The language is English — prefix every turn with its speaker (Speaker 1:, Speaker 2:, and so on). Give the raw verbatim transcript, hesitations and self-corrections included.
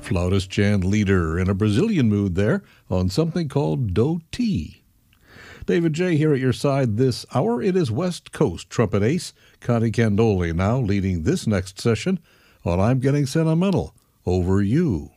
Speaker 1: Flautist Jan Leader in a Brazilian mood there on something called Do Ti. David J. here at your side this hour. It is West Coast trumpet ace Connie Candoli now leading this next session on I'm Getting Sentimental Over You.